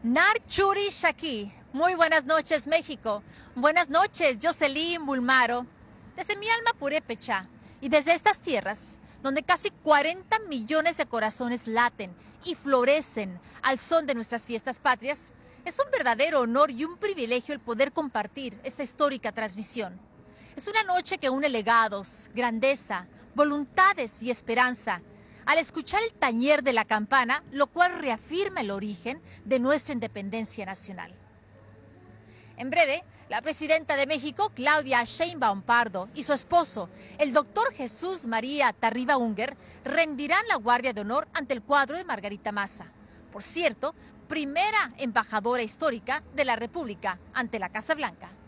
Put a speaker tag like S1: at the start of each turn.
S1: Nar Churi Shaki. Muy buenas noches, México. Buenas noches, Jocelyn Bulmaro. Desde mi alma purépecha y desde estas tierras, donde casi 40 millones de corazones laten y florecen al son de nuestras fiestas patrias, es un verdadero honor y un privilegio el poder compartir esta histórica transmisión. Es una noche que une legados, grandeza, voluntades y esperanza, al escuchar el tañer de la campana, lo cual reafirma el origen de nuestra independencia nacional. En breve, la presidenta de México, Claudia Sheinbaum Pardo, y su esposo, el doctor Jesús María Tarriba Unger, rendirán la guardia de honor ante el cuadro de Margarita Maza. Por cierto, primera embajadora histórica de la República ante la Casa Blanca.